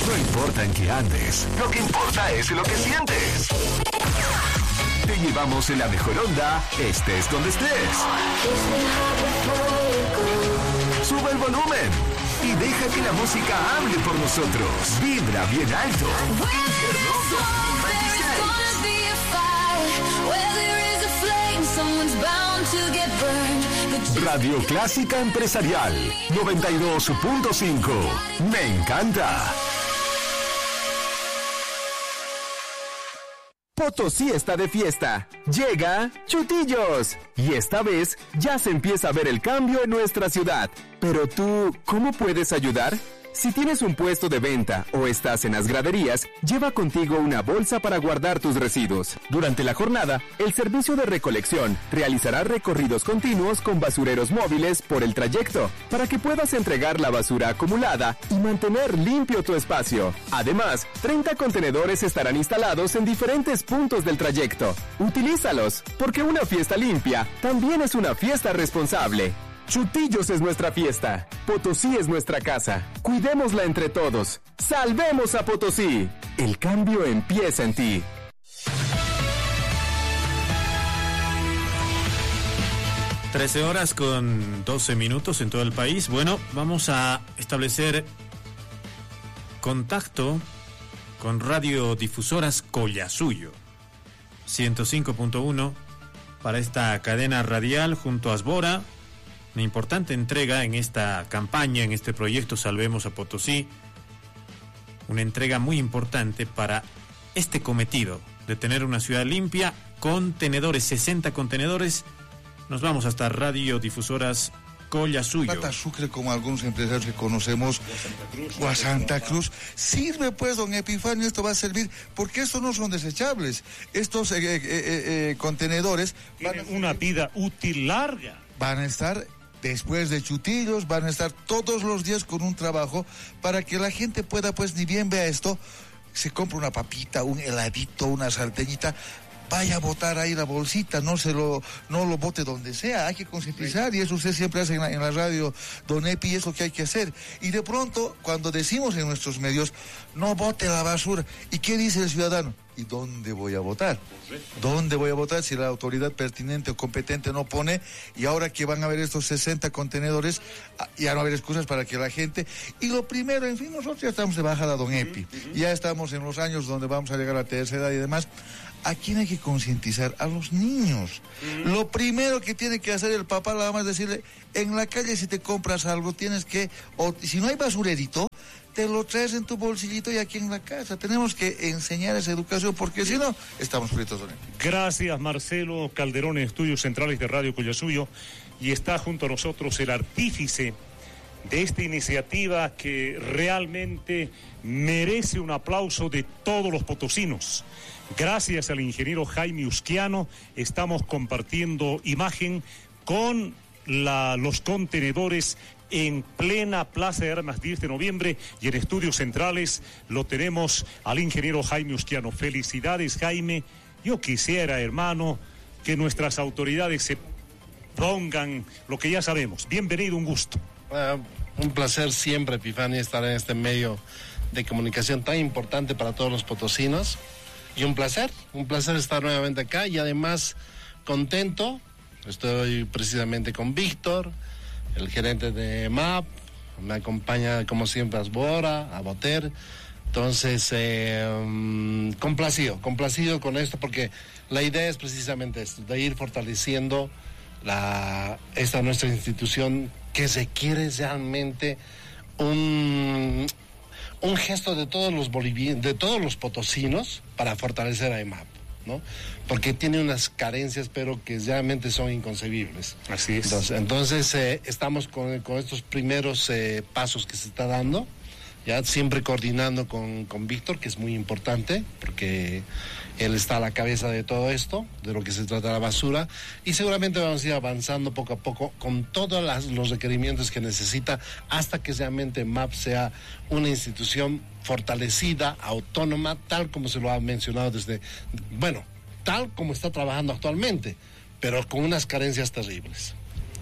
No importa en qué andes, lo que importa es lo que sientes. Te llevamos en la mejor onda, estés donde estés. Sube el volumen y deja que la música hable por nosotros. Vibra bien alto. Radio Clásica Empresarial 92.5. Me encanta. Potosí está de fiesta. Llega Chutillos. Y esta vez ya se empieza a ver el cambio en nuestra ciudad. Pero tú, ¿cómo puedes ayudar? Si tienes un puesto de venta o estás en las graderías, lleva contigo una bolsa para guardar tus residuos. Durante la jornada, el servicio de recolección realizará recorridos continuos con basureros móviles por el trayecto, para que puedas entregar la basura acumulada y mantener limpio tu espacio. Además, 30 contenedores estarán instalados en diferentes puntos del trayecto. Utilízalos, porque una fiesta limpia también es una fiesta responsable. Chutillos es nuestra fiesta. Potosí es nuestra casa. Cuidémosla entre todos. ¡Salvemos a Potosí! El cambio empieza en ti. Horas con 12 minutos en todo el país. Bueno, vamos a establecer contacto con radiodifusoras Collasuyo 105.1 para esta cadena radial junto a Asbora. Una importante entrega en esta campaña, en este proyecto Salvemos a Potosí. Una entrega muy importante para este cometido de tener una ciudad limpia. Contenedores, 60 contenedores. Nos vamos hasta radiodifusoras Collasuyo. Plata Sucre, como algunos empresarios que conocemos, o a Santa Cruz. Sirve pues, don Epifanio, esto va a servir, porque estos no son desechables. Estos contenedores tienen una vida útil larga. Van a estar después de Chutillos, van a estar todos los días con un trabajo para que la gente pueda, pues, ni bien vea esto, se compra una papita, un heladito, una salteñita, vaya a botar ahí la bolsita, no lo bote donde sea, hay que concientizar, y eso usted siempre hace en la radio, don Epi, es lo que hay que hacer. Y de pronto, cuando decimos en nuestros medios, no bote la basura, ¿y qué dice el ciudadano? ¿Y dónde voy a votar? ¿Dónde voy a votar si la autoridad pertinente o competente no pone? Y ahora que van a haber estos 60 contenedores, ya no va a haber excusas para que la gente... Y lo primero, en fin, nosotros ya estamos de bajada, don Epi. Ya estamos en los años donde vamos a llegar a la tercera edad y demás. ¿A quién hay que concientizar? A los niños. Lo primero que tiene que hacer el papá, la mamá, es decirle, en la calle si te compras algo, tienes que... O si no hay basurerito, te lo traes en tu bolsillito y aquí en la casa. Tenemos que enseñar esa educación, porque si no, estamos fritos. Gracias, Marcelo Calderón, en Estudios Centrales de Radio Collasuyo. Y está junto a nosotros el artífice de esta iniciativa que realmente merece un aplauso de todos los potosinos. Gracias al ingeniero Jaime Usquiano, estamos compartiendo imagen con los contenedores en plena Plaza de Armas 10 de noviembre, y en Estudios Centrales lo tenemos al ingeniero Jaime Usquiano. Felicidades, Jaime. Yo quisiera, hermano, que nuestras autoridades se pongan lo que ya sabemos. Bienvenido, un gusto. Un placer siempre, Epifanio, estar en este medio de comunicación tan importante para todos los potosinos. Y un placer estar nuevamente acá, y además contento. Estoy precisamente con Víctor, el gerente de MAP, me acompaña como siempre Asbora, Aboter. Entonces, complacido con esto, porque la idea es precisamente esto, de ir fortaleciendo esta nuestra institución, que se quiere realmente un gesto de todos los de todos los potosinos para fortalecer a EMAP, ¿no? Porque tiene unas carencias, pero que realmente son inconcebibles. Así es. Entonces estamos con estos primeros pasos que se está dando, ya siempre coordinando con Víctor, que es muy importante, porque él está a la cabeza de todo esto, de lo que se trata de la basura, y seguramente vamos a ir avanzando poco a poco con todos los requerimientos que necesita, hasta que realmente MAP sea una institución fortalecida, autónoma, tal como se lo ha mencionado tal como está trabajando actualmente, pero con unas carencias terribles.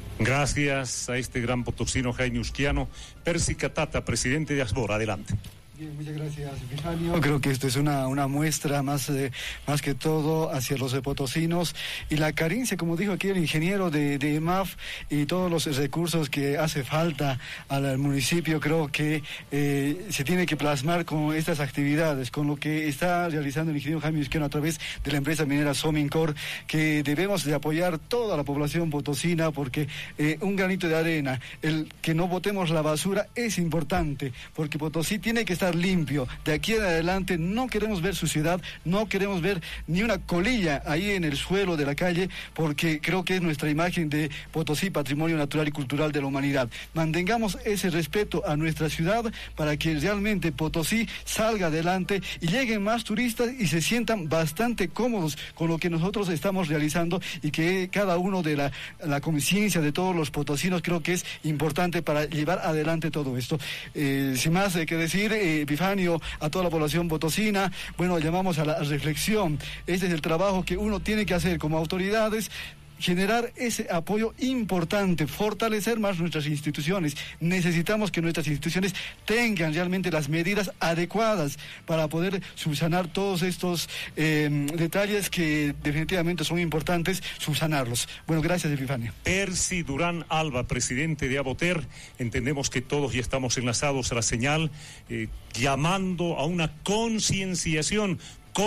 Gracias a este gran potosino Jaime Usquiano. Percy Catata, presidente de Asbora, adelante. Bien, muchas gracias, Epifanio. Creo que esto es una muestra más que todo hacia los potosinos y la carencia, como dijo aquí el ingeniero de EMAF, y todos los recursos que hace falta al municipio. Creo que se tiene que plasmar con estas actividades, con lo que está realizando el ingeniero Jaime Uzquiano a través de la empresa minera Somincor, que debemos de apoyar toda la población potosina, porque un granito de arena, el que no botemos la basura es importante, porque Potosí tiene que estar limpio. De aquí en adelante no queremos ver suciedad, no queremos ver ni una colilla ahí en el suelo de la calle, porque creo que es nuestra imagen de Potosí, patrimonio natural y cultural de la humanidad. Mantengamos ese respeto a nuestra ciudad para que realmente Potosí salga adelante y lleguen más turistas y se sientan bastante cómodos con lo que nosotros estamos realizando, y que cada uno de la conciencia de todos los potosinos creo que es importante para llevar adelante todo esto. Sin más que decir, Epifanio, a toda la población potosina, bueno, llamamos a la reflexión. Este es el trabajo que uno tiene que hacer como autoridades, generar ese apoyo importante, fortalecer más nuestras instituciones. Necesitamos que nuestras instituciones tengan realmente las medidas adecuadas para poder subsanar todos estos detalles que definitivamente son importantes subsanarlos. Bueno, gracias, Epifanio. Percy Durán Alba, presidente de Aboter. Entendemos que todos ya estamos enlazados a la señal, llamando a una concientización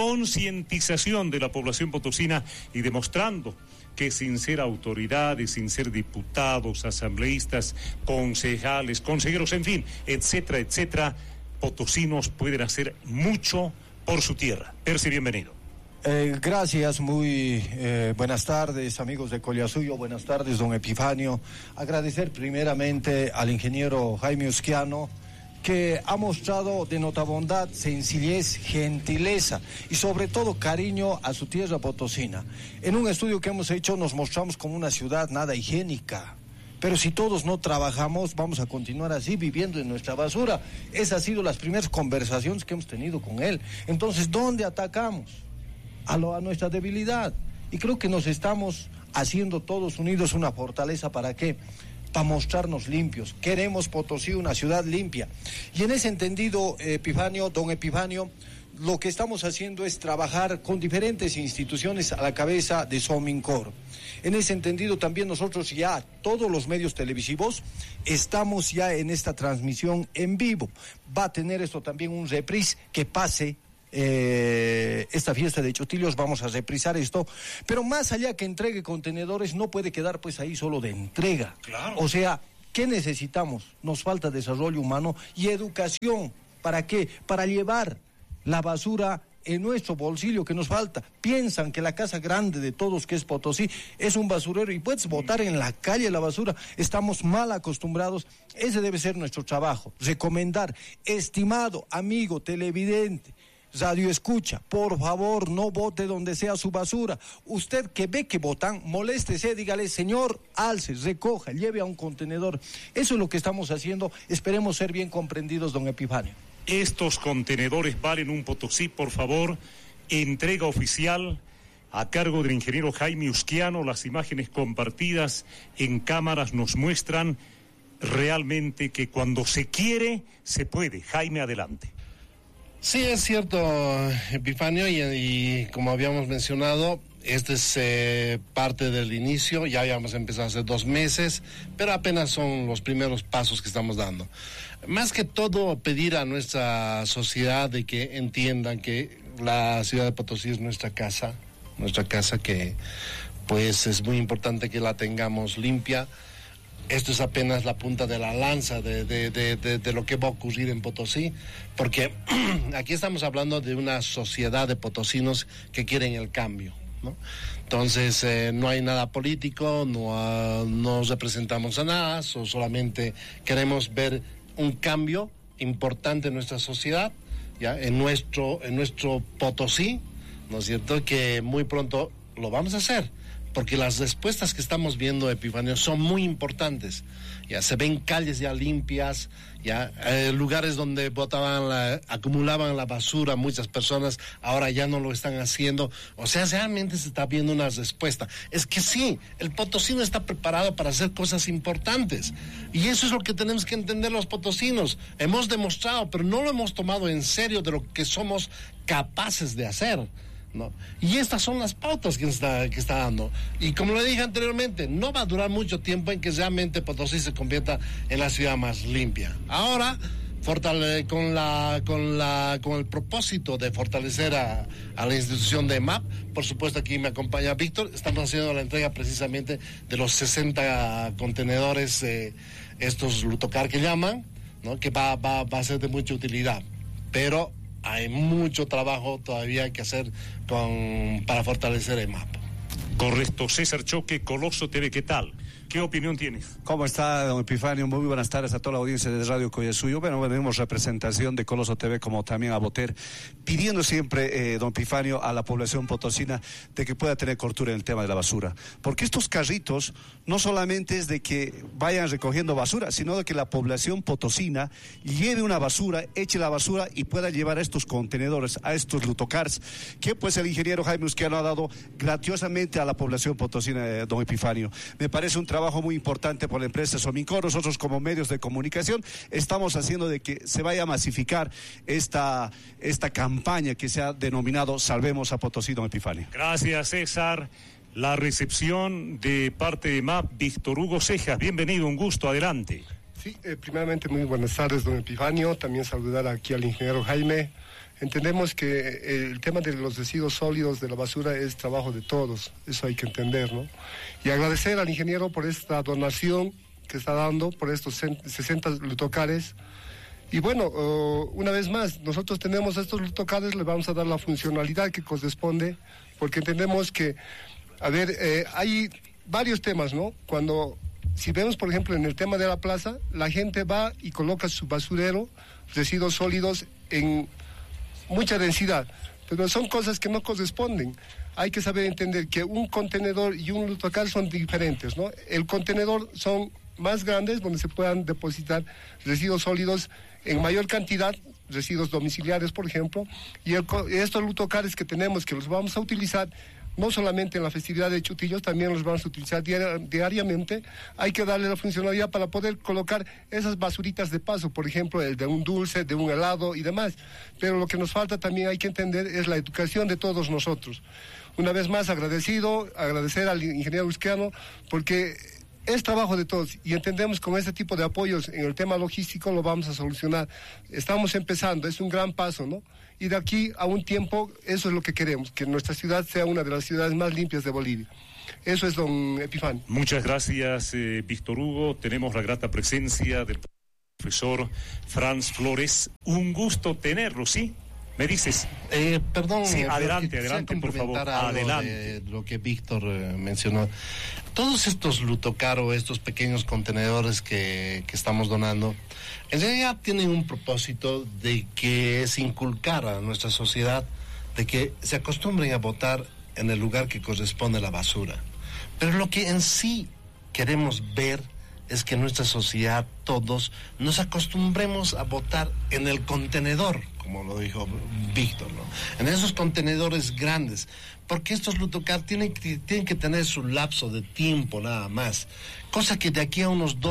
de la población potosina y demostrando que sin ser autoridades, sin ser diputados, asambleístas, concejales, consejeros, en fin, etcétera, etcétera, potosinos pueden hacer mucho por su tierra. Percy, bienvenido. Gracias, muy buenas tardes, amigos de Collasuyo, buenas tardes, don Epifanio. Agradecer primeramente al ingeniero Jaime Uzquiano, que ha mostrado de nota bondad, sencillez, gentileza y sobre todo cariño a su tierra potosina. En un estudio que hemos hecho nos mostramos como una ciudad nada higiénica, pero si todos no trabajamos vamos a continuar así viviendo en nuestra basura. Esas han sido las primeras conversaciones que hemos tenido con él. Entonces, ¿dónde atacamos? A nuestra debilidad. Y creo que nos estamos haciendo todos unidos una fortaleza. ¿Para qué? Para mostrarnos limpios. Queremos Potosí una ciudad limpia. Y en ese entendido, don Epifanio, lo que estamos haciendo es trabajar con diferentes instituciones a la cabeza de Somincor. En ese entendido también nosotros ya, todos los medios televisivos, estamos ya en esta transmisión en vivo. Va a tener esto también un reprise que pase. Esta fiesta de Chutillos vamos a reprisar esto, pero más allá que entregue contenedores no puede quedar pues ahí solo de entrega. Claro. O sea, ¿qué necesitamos? Nos falta desarrollo humano y educación. ¿Para qué? Para llevar la basura en nuestro bolsillo que nos falta. Piensan que la casa grande de todos, que es Potosí, es un basurero y puedes botar en la calle la basura. Estamos mal acostumbrados. Ese debe ser nuestro trabajo. Recomendar, estimado amigo televidente, radio escucha, por favor no bote donde sea su basura. Usted que ve que botan, moléstese, dígale, señor, alce, recoja, lleve a un contenedor. Eso es lo que estamos haciendo. Esperemos ser bien comprendidos, don Epifanio. Estos contenedores valen un Potosí, por favor. Entrega oficial a cargo del ingeniero Jaime Uzquiano. Las imágenes compartidas en cámaras nos muestran realmente que cuando se quiere, se puede. Jaime, adelante. Sí, es cierto, Epifanio, y como habíamos mencionado, este es parte del inicio. Ya habíamos empezado hace 2 meses, pero apenas son los primeros pasos que estamos dando. Más que todo, pedir a nuestra sociedad de que entiendan que la ciudad de Potosí es nuestra casa que pues es muy importante que la tengamos limpia. Esto es apenas la punta de la lanza de lo que va a ocurrir en Potosí, porque aquí estamos hablando de una sociedad de potosinos que quieren el cambio, ¿no? Entonces, no hay nada político, no representamos a nada, solamente queremos ver un cambio importante en nuestra sociedad, ya en nuestro Potosí, ¿no es cierto? Que muy pronto lo vamos a hacer. porque las respuestas que estamos viendo, Epifanio, son muy importantes. Ya se ven calles ya limpias, ya lugares donde acumulaban la basura muchas personas, ahora ya no lo están haciendo. O sea, realmente se está viendo una respuesta. Es que sí, el potosino está preparado para hacer cosas importantes. Y eso es lo que tenemos que entender los potosinos. Hemos demostrado, pero no lo hemos tomado en serio de lo que somos capaces de hacer, ¿no? Y estas son las pautas que está dando. Y como le dije anteriormente, no va a durar mucho tiempo en que realmente Potosí se convierta en la ciudad más limpia. Ahora, con el propósito de fortalecer a la institución de EMAP, por supuesto aquí me acompaña Víctor, estamos haciendo la entrega precisamente de los 60 contenedores, estos Lutocar que llaman, ¿no? Que va a ser de mucha utilidad. Pero hay mucho trabajo todavía que hacer para fortalecer EMAP. Correcto. César Choque, Coloso TV, ¿qué tal? ¿Qué opinión tienes? ¿Cómo está, don Epifanio? Muy buenas tardes a toda la audiencia de Radio Collasuyo. Bueno, tenemos representación de Coloso TV como también a Boter, pidiendo siempre, don Epifanio, a la población potosina de que pueda tener cobertura en el tema de la basura. Porque estos carritos no solamente es de que vayan recogiendo basura, sino de que la población potosina lleve una basura, eche la basura y pueda llevar a estos contenedores, a estos Lutocars, que pues el ingeniero Jaime Usquiano ha dado gratuitamente a la población potosina, don Epifanio. Me parece un trabajo muy importante por la empresa Somincor. Nosotros como medios de comunicación estamos haciendo de que se vaya a masificar esta campaña que se ha denominado Salvemos a Potosí, don Epifanio. Gracias, César. La recepción de parte de MAP, Víctor Hugo Cejas. Bienvenido, un gusto, adelante. Sí, primeramente muy buenas tardes, don Epifanio. También saludar aquí al ingeniero Jaime. Entendemos que el tema de los residuos sólidos de la basura es trabajo de todos, eso hay que entender, ¿no? Y agradecer al ingeniero por esta donación que está dando, por estos 60 Lutocares. Y bueno, una vez más, nosotros tenemos estos Lutocares, le vamos a dar la funcionalidad que corresponde, porque entendemos que, hay varios temas, ¿no? Si vemos, por ejemplo, en el tema de la plaza, la gente va y coloca su basurero, residuos sólidos en mucha densidad, pero son cosas que no corresponden. Hay que saber entender que un contenedor y un Lutocar son diferentes, ¿no? El contenedor son más grandes, donde se puedan depositar residuos sólidos en mayor cantidad, residuos domiciliarios, por ejemplo, y estos Lutocares que tenemos, que los vamos a utilizar no solamente en la festividad de Chutillos, también los vamos a utilizar diariamente. Hay que darle la funcionalidad para poder colocar esas basuritas de paso, por ejemplo, el de un dulce, de un helado y demás. Pero lo que nos falta también, hay que entender, es la educación de todos nosotros. Una vez más, agradecer al ingeniero Usquiano, porque es trabajo de todos y entendemos con este tipo de apoyos en el tema logístico lo vamos a solucionar. Estamos empezando, es un gran paso, ¿no? Y de aquí a un tiempo, eso es lo que queremos, que nuestra ciudad sea una de las ciudades más limpias de Bolivia. Eso es, don Epifanio. Muchas gracias, Víctor Hugo. Tenemos la grata presencia del profesor Franz Flores. Un gusto tenerlo, ¿sí? ¿Me dices? Perdón. Sí, adelante, por favor. Adelante. De lo que Víctor mencionó. Todos estos Lutocaro, estos pequeños contenedores que estamos donando, en realidad tienen un propósito de que es inculcar a nuestra sociedad de que se acostumbren a botar en el lugar que corresponde a la basura. Pero lo que en sí queremos ver es que en nuestra sociedad todos nos acostumbremos a botar en el contenedor, como lo dijo Víctor, ¿no? En esos contenedores grandes, porque estos Lutocar tienen que tener su lapso de tiempo nada más, cosa que de aquí a unos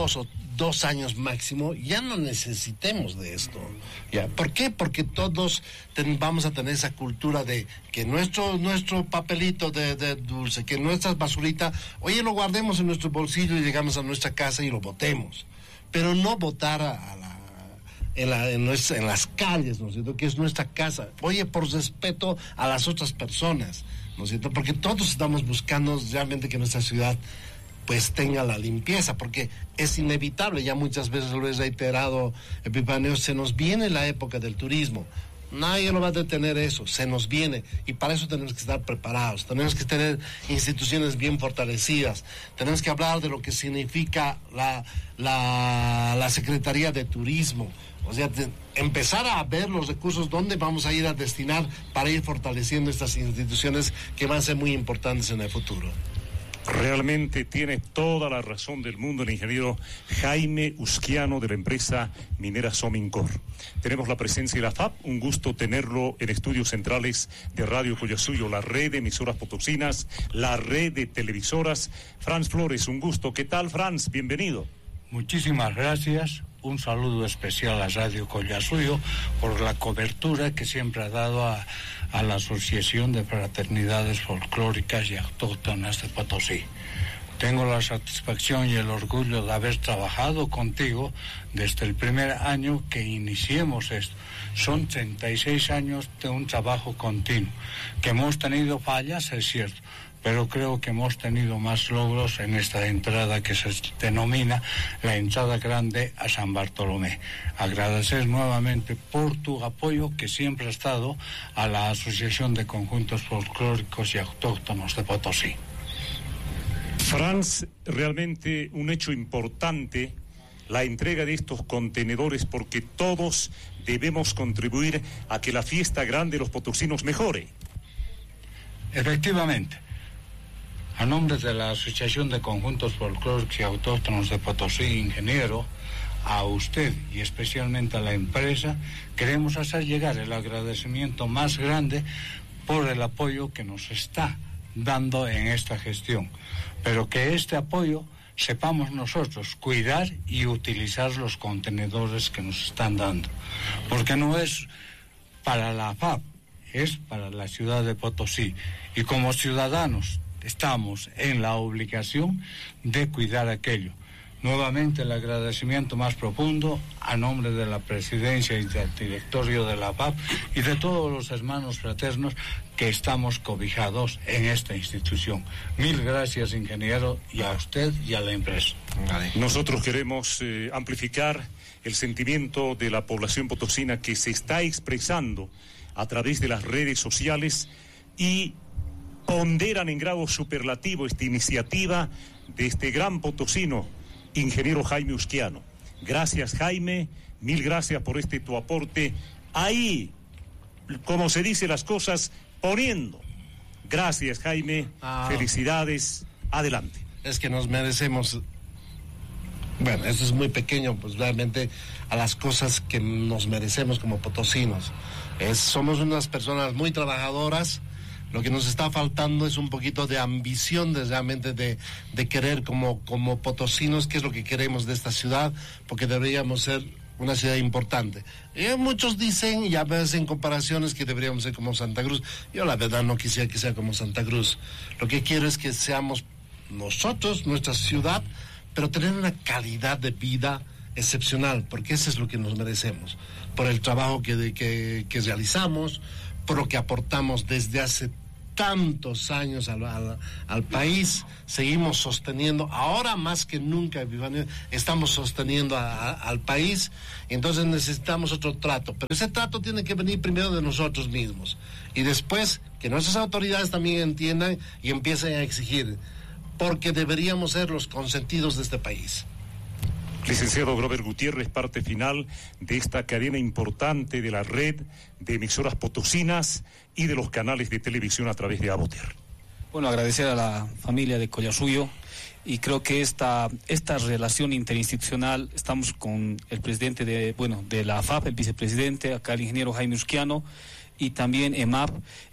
2 años máximo ya no necesitemos de esto. ¿Ya? ¿Por qué? Porque todos vamos a tener esa cultura de que nuestro papelito de dulce, que nuestras basuritas, oye, lo guardemos en nuestro bolsillo y llegamos a nuestra casa y lo botemos. Pero no botar en las calles, ¿no es cierto? Que es nuestra casa. Oye, por respeto a las otras personas, ¿no es cierto? Porque todos estamos buscando realmente que nuestra ciudad pues tenga la limpieza, porque es inevitable, ya muchas veces lo he reiterado, Epifanio, se nos viene la época del turismo. Nadie lo va a detener eso, se nos viene, y para eso tenemos que estar preparados, tenemos que tener instituciones bien fortalecidas, tenemos que hablar de lo que significa la Secretaría de Turismo, o sea, empezar a ver los recursos, dónde vamos a ir a destinar para ir fortaleciendo estas instituciones que van a ser muy importantes en el futuro. Realmente tiene toda la razón del mundo el ingeniero Jaime Usquiano de la empresa minera Somincor. Tenemos la presencia de la FAP, un gusto tenerlo en estudios centrales de Radio Collasuyo, la red de emisoras potosinas, la red de televisoras. Franz Flores, un gusto. ¿Qué tal, Franz? Bienvenido. Muchísimas gracias. Un saludo especial a Radio Collasuyo por la cobertura que siempre ha dado a la Asociación de Fraternidades Folclóricas y Autóctonas de Potosí. Tengo la satisfacción y el orgullo de haber trabajado contigo desde el primer año que iniciemos esto. Son 36 años de un trabajo continuo, que hemos tenido fallas, es cierto, pero creo que hemos tenido más logros en esta entrada que se denomina la entrada grande a San Bartolomé. Agradecer nuevamente por tu apoyo que siempre ha estado a la Asociación de Conjuntos Folclóricos y Autóctonos de Potosí. Franz, realmente un hecho importante la entrega de estos contenedores, porque todos debemos contribuir a que la fiesta grande de los potosinos mejore. Efectivamente. A nombre de la Asociación de Conjuntos Folclóricos y Autóctonos de Potosí, ingeniero, a usted y especialmente a la empresa, queremos hacer llegar el agradecimiento más grande por el apoyo que nos está dando en esta gestión. Pero que este apoyo sepamos nosotros cuidar y utilizar los contenedores que nos están dando. Porque no es para la FAP, es para la ciudad de Potosí. Y como ciudadanos estamos en la obligación de cuidar aquello. Nuevamente el agradecimiento más profundo a nombre de la presidencia y del directorio de la FAP y de todos los hermanos fraternos que estamos cobijados en esta institución. Mil gracias, ingeniero, y a usted y a la empresa. Nosotros queremos amplificar el sentimiento de la población potosina que se está expresando a través de las redes sociales y ponderan en grado superlativo esta iniciativa de este gran potosino, ingeniero Jaime Usquiano. Gracias, Jaime, mil gracias por tu aporte. Ahí, como se dice las cosas, poniendo. Gracias, Jaime, felicidades, adelante. Es que nos merecemos, bueno, esto es muy pequeño, pues realmente a las cosas que nos merecemos como potosinos. Somos unas personas muy trabajadoras. Lo que nos está faltando es un poquito de ambición, realmente de querer como potosinos, qué es lo que queremos de esta ciudad, porque deberíamos ser una ciudad importante. Muchos dicen, y a veces en comparaciones, que deberíamos ser como Santa Cruz. Yo la verdad no quisiera que sea como Santa Cruz. Lo que quiero es que seamos nosotros, nuestra ciudad, pero tener una calidad de vida excepcional, porque eso es lo que nos merecemos, por el trabajo que realizamos, por lo que aportamos desde hace tantos años al país. Seguimos sosteniendo, ahora más que nunca, estamos sosteniendo al país, entonces necesitamos otro trato, pero ese trato tiene que venir primero de nosotros mismos, y después que nuestras autoridades también entiendan y empiecen a exigir, porque deberíamos ser los consentidos de este país. Licenciado Grover Gutiérrez, parte final de esta cadena importante de la red de emisoras potosinas y de los canales de televisión a través de Aboter. Bueno, agradecer a la familia de Collasuyo, y creo que esta relación interinstitucional, estamos con el presidente de la FAP, el vicepresidente, acá el ingeniero Jaime Usquiano, y también EMAP,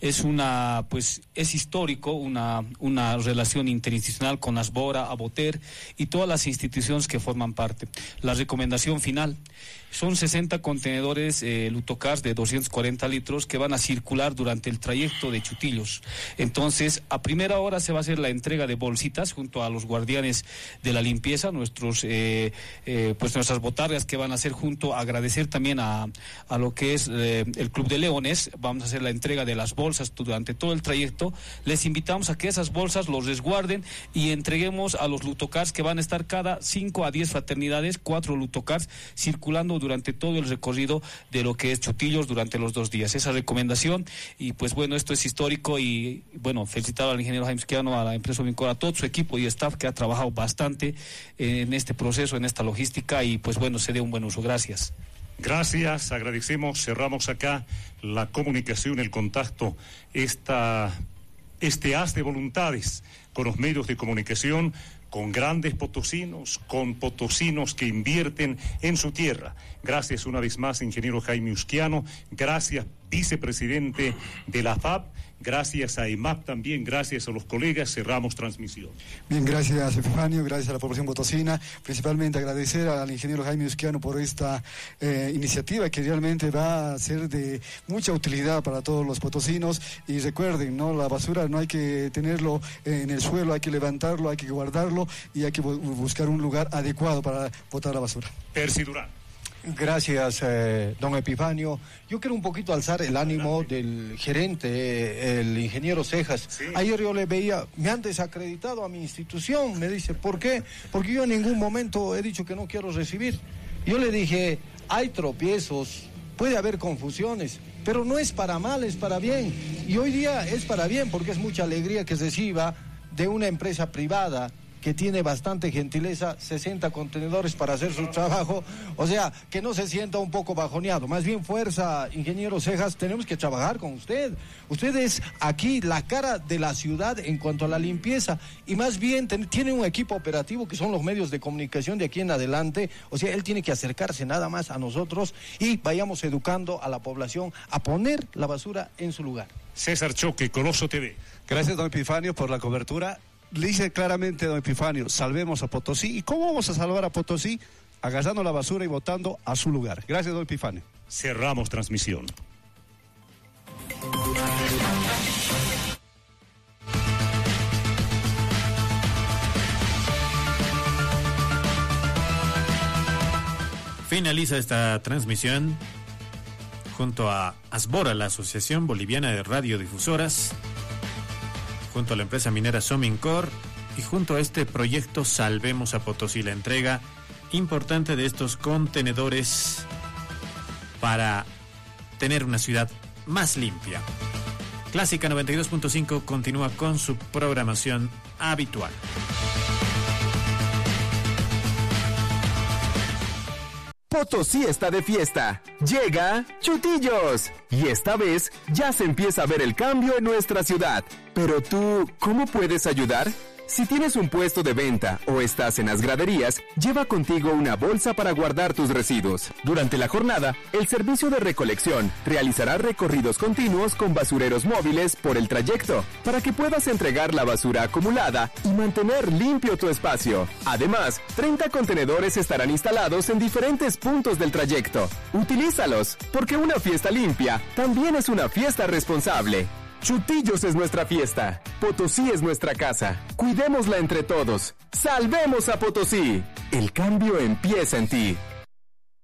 es histórico, una relación interinstitucional con Asbora, Aboter y todas las instituciones que forman parte. La recomendación final: son 60 contenedores Lutocars de 240 litros que van a circular durante el trayecto de Chutillos. Entonces, a primera hora se va a hacer la entrega de bolsitas junto a los guardianes de la limpieza, nuestras botargas que van a hacer junto. Agradecer también a lo que es el Club de Leones. Vamos a hacer la entrega de las bolsas durante todo el trayecto. Les invitamos a que esas bolsas los resguarden y entreguemos a los Lutocars, que van a estar cada 5 a 10 fraternidades, 4 Lutocars circulando durante todo el recorrido de lo que es Chutillos durante los 2 días. Esa recomendación, y esto es histórico, y felicitar al ingeniero Jaime Usquiano, a la empresa Somincor, a todo su equipo y staff que ha trabajado bastante en este proceso, en esta logística, y se dé un buen uso. Gracias. Gracias, agradecemos, cerramos acá la comunicación, el contacto, este haz de voluntades con los medios de comunicación, con grandes potosinos, con potosinos que invierten en su tierra. Gracias una vez más, ingeniero Jaime Usquiano. Gracias, vicepresidente de la FAP. Gracias a EMAP también, gracias a los colegas, cerramos transmisión. Bien, gracias Epifanio, gracias a la población potosina, principalmente agradecer al ingeniero Jaime Usquiano por esta iniciativa que realmente va a ser de mucha utilidad para todos los potosinos. Y recuerden, ¿no? La basura no hay que tenerlo en el suelo, hay que levantarlo, hay que guardarlo y hay que buscar un lugar adecuado para botar la basura. Percy Durán. Gracias, don Epifanio. Yo quiero un poquito alzar el ánimo del gerente, el ingeniero Cejas. Sí. Ayer yo le veía, me han desacreditado a mi institución. Me dice, ¿por qué? Porque yo en ningún momento he dicho que no quiero recibir. Yo le dije, hay tropiezos, puede haber confusiones, pero no es para mal, es para bien. Y hoy día es para bien, porque es mucha alegría que reciba de una empresa privada que tiene bastante gentileza, 60 contenedores para hacer su trabajo, o sea, que no se sienta un poco bajoneado. Más bien fuerza, ingeniero Cejas, tenemos que trabajar con usted. Usted es aquí la cara de la ciudad en cuanto a la limpieza, y más bien tiene un equipo operativo que son los medios de comunicación de aquí en adelante, o sea, él tiene que acercarse nada más a nosotros y vayamos educando a la población a poner la basura en su lugar. César Choque, Coloso TV. Gracias, don Epifanio, por la cobertura. Le dice claramente, don Epifanio, salvemos a Potosí. ¿Y cómo vamos a salvar a Potosí? Agarrando la basura y botando a su lugar. Gracias, don Epifanio. Cerramos transmisión. Finaliza esta transmisión junto a Asbora, la Asociación Boliviana de Radiodifusoras, junto a la empresa minera Somincor y junto a este proyecto Salvemos a Potosí, la entrega importante de estos contenedores para tener una ciudad más limpia. Clásica 92.5 continúa con su programación habitual. Potosí está de fiesta. Llega Chutillos. Y esta vez ya se empieza a ver el cambio en nuestra ciudad. Pero tú, ¿cómo puedes ayudar? Si tienes un puesto de venta o estás en las graderías, lleva contigo una bolsa para guardar tus residuos. Durante la jornada, el servicio de recolección realizará recorridos continuos con basureros móviles por el trayecto, para que puedas entregar la basura acumulada y mantener limpio tu espacio. Además, 30 contenedores estarán instalados en diferentes puntos del trayecto. Utilízalos, porque una fiesta limpia también es una fiesta responsable. Chutillos es nuestra fiesta. Potosí es nuestra casa. Cuidémosla entre todos. ¡Salvemos a Potosí! El cambio empieza en ti.